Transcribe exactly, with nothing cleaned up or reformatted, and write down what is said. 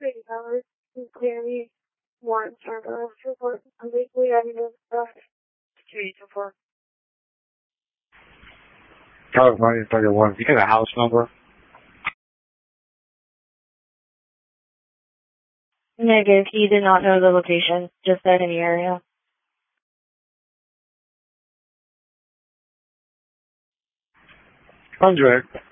Three hours. Clearly, one service report completely evidence of security report. California thirty-one. You got a house number? Negative. He did not know the location. Just said in the area. Hundred.